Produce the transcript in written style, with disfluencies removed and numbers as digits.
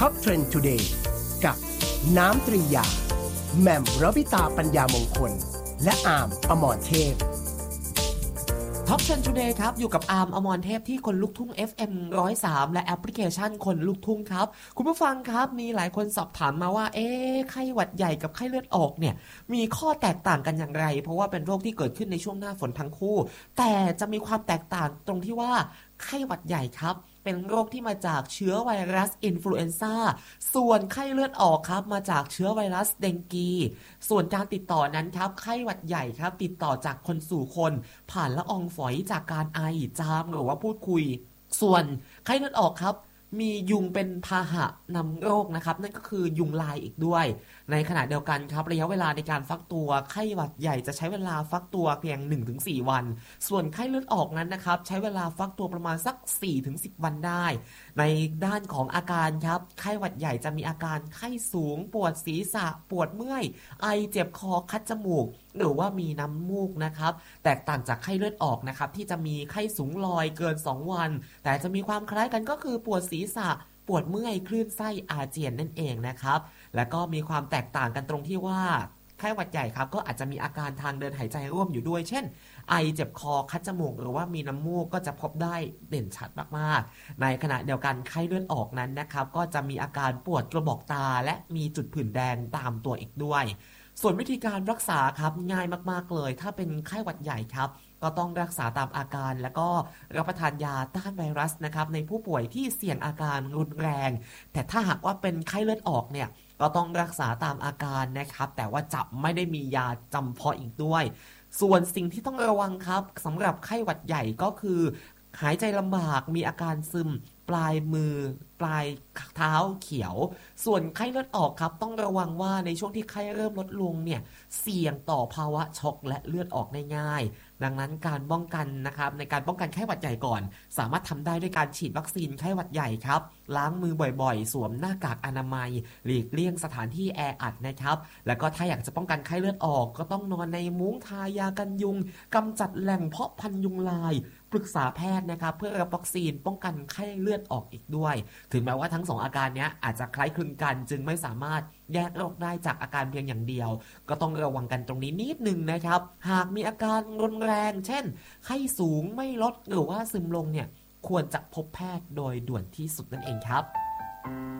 Top Trend Today กับน้ำตรียาแหม่มรวิตาปัญญามงคลและอาร์มอมรเทพท็อปเทรนด์ทูเดย์ครับอยู่กับอาร์มอมรเทพที่คนลุกทุ่ง FM 103และแอปพลิเคชันคนลุกทุ่งครับคุณผู้ฟังครับมีหลายคนสอบถามมาว่าไข้หวัดใหญ่กับไข้เลือดออกเนี่ยมีข้อแตกต่างกันอย่างไรเพราะว่าเป็นโรคที่เกิดขึ้นในช่วงหน้าฝนทั้งคู่แต่จะมีความแตกต่างตรงที่ว่าไข้หวัดใหญ่ครับเป็นโรคที่มาจากเชื้อไวรัสอินฟลูเอนซ่าส่วนไข้เลือดออกครับมาจากเชื้อไวรัสเดงกีส่วนการติดต่อนั้นครับไข้หวัดใหญ่ครับติดต่อจากคนสู่คนผ่านละอองฝอยจากการไอจามหรือว่าพูดคุยส่วนไข้เลือดออกครับมียุงเป็นพาหะนำโรคนะครับนั่นก็คือยุงลายอีกด้วยในขณะเดียวกันครับระยะเวลาในการฟักตัวไข้หวัดใหญ่จะใช้เวลาฟักตัวเพียง 1-4 วันส่วนไข้เลือดออกนั้นนะครับใช้เวลาฟักตัวประมาณสัก 4-10 วันได้ในด้านของอาการครับไข้หวัดใหญ่จะมีอาการไข้สูงปวดศีรษะปวดเมื่อยไอเจ็บคอคัดจมูกหรือว่ามีน้ำมูกนะครับแตกต่างจากไข้เลือดออกนะครับที่จะมีไข้สูงลอยเกิน2วันแต่จะมีความคล้ายกันก็คือปวดศีรษะปวดเมื่อยคลื่นไส้อาเจียนนั่นเองนะครับและก็มีความแตกต่างกันตรงที่ว่าไข้หวัดใหญ่ครับก็อาจจะมีอาการทางเดินหายใจร่วมอยู่ด้วยเช่นไอเจ็บคอคัดจมูกหรือว่ามีน้ำมูกก็จะพบได้เด่นชัดมากๆในขณะเดียวกันไข้เลือดออกนั้นนะครับก็จะมีอาการปวดกระบอกตาและมีจุดผื่นแดงตามตัวอีกด้วยส่วนวิธีการรักษาครับง่ายมากๆเลยถ้าเป็นไข้หวัดใหญ่ครับก็ต้องรักษาตามอาการแล้วก็รับประทานยาต้านไวรัสนะครับในผู้ป่วยที่เสี่ยงอาการรุนแรงแต่ถ้าหากว่าเป็นไข้เลือดออกเนี่ยก็ต้องรักษาตามอาการนะครับแต่ว่าจะไม่ได้มียาจำเพาะอีกด้วยส่วนสิ่งที่ต้องระวังครับสำหรับไข้หวัดใหญ่ก็คือหายใจลำบากมีอาการซึมปลายมือปลายเท้าเขียวส่วนไข้เลือดออกครับต้องระวังว่าในช่วงที่ไข้เริ่มลดลงเนี่ยเสี่ยงต่อภาวะช็อกและเลือดออกได้ง่ายดังนั้นการป้องกันนะครับในการป้องกันไข้หวัดใหญ่ก่อนสามารถทำได้ด้วยการฉีดวัคซีนไข้หวัดใหญ่ครับล้างมือบ่อยๆสวมหน้ากากอนามัยหลีกเลี่ยงสถานที่แออัดนะครับแล้วก็ถ้าอยากจะป้องกันไข้เลือดออกก็ต้องนอนในมุ้งทายากันยุงกำจัดแหล่งเพาะพันธุ์ยุงลายปรึกษาแพทย์นะครับเพื่อรับวัคซีนป้องกันไข้เลือดออกอีกด้วยถึงแม้ว่าทั้ง2อาการนี้อาจจะคล้ายคลึงกันจึงไม่สามารถแยกโรคได้จากอาการเพียงอย่างเดียวก็ต้องระวังกันตรงนี้นิดนึงนะครับหากมีอาการรุนแรงเช่นไข้สูงไม่ลดหรือว่าซึมลงเนี่ยควรจะพบแพทย์โดยด่วนที่สุดนั่นเองครับ